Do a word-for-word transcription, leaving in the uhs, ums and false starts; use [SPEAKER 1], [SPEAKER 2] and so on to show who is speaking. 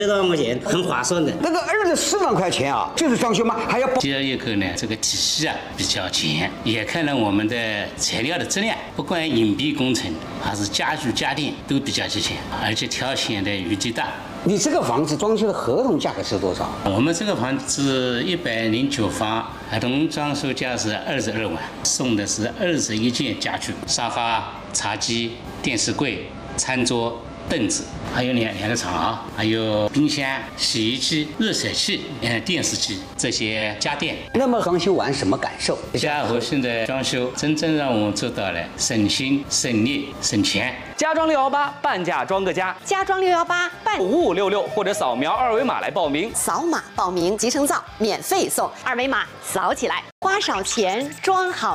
[SPEAKER 1] 十多万块钱很划算的。
[SPEAKER 2] 那个二十四万块钱啊，就是装修吗？还要包？
[SPEAKER 3] 吉尔叶克呢，这个体系啊比较全，也看了我们的材料的质量，不管隐蔽工程还是家具家电都比较齐全，而且条件的余地大。
[SPEAKER 2] 你这个房子装修的合同价格是多少？
[SPEAKER 3] 我们这个房子一百零九房，合同装修价是二十二万，送的是二十一件家具，沙发、茶几、电视柜、餐桌、凳子，还有两两个床啊，还有冰箱、洗衣机、热水器、呃电视机这些家电。
[SPEAKER 2] 那么装修完什么感受？
[SPEAKER 3] 家和新的装修真正让我做到了省心、省力、省钱。
[SPEAKER 4] 家装六幺八半价装个家，
[SPEAKER 5] 家装六幺八办
[SPEAKER 4] 五五六六或者扫描二维码来报名，
[SPEAKER 5] 扫码报名，集成灶免费送，二维码扫起来，花少钱装好。